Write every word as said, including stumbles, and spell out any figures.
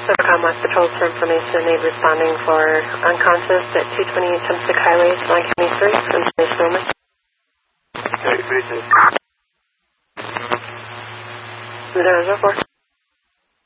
SilverCom West Patrols for information. Aid responding for unconscious at two twenty-eight Chumstick Highway, Swan County three. Information only. Okay, thank you. zero zero four.